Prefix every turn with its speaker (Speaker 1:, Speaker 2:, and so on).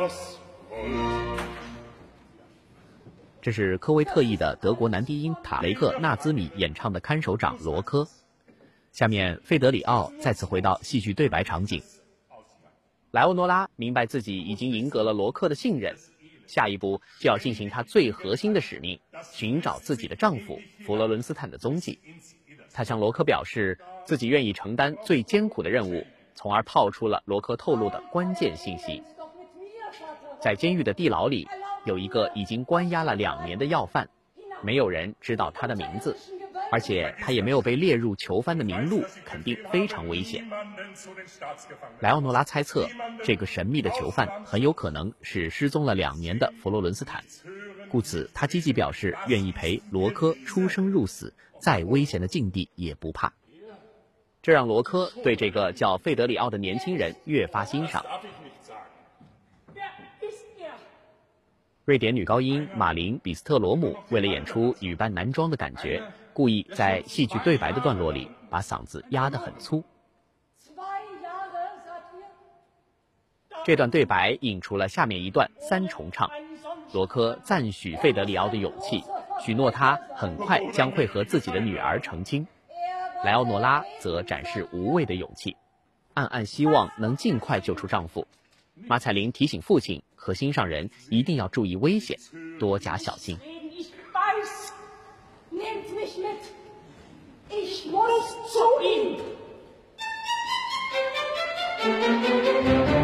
Speaker 1: 这是科威特裔的德国男低音塔雷克纳兹米演唱的看守长罗科。下面费德里奥再次回到戏剧对白场景。莱欧诺拉明白自己已经赢得了罗科的信任，下一步就要进行她最核心的使命，寻找自己的丈夫佛罗伦斯坦的踪迹。她向罗科表示自己愿意承担最艰苦的任务，从而套出了罗科透露的关键信息。在监狱的地牢里，有一个已经关押了2年的要犯，没有人知道他的名字，而且他也没有被列入囚犯的名录，肯定非常危险。莱奥诺拉猜测，这个神秘的囚犯很有可能是失踪了2年的佛罗伦斯坦，故此他积极表示愿意陪罗科出生入死，再危险的境地也不怕。这让罗科对这个叫费德里奥的年轻人越发欣赏。瑞典女高音马林·比斯特罗姆为了演出女扮男装的感觉，故意在戏剧对白的段落里把嗓子压得很粗。这段对白引出了下面一段3重唱。罗科赞许费德里奥的勇气，许诺他很快将会和自己的女儿成亲。莱奥诺拉则展示无畏的勇气，暗暗希望能尽快救出丈夫。马彩琳提醒父亲和心上人一定要注意危险，多加小心。
Speaker 2: Ich muss zu ihm.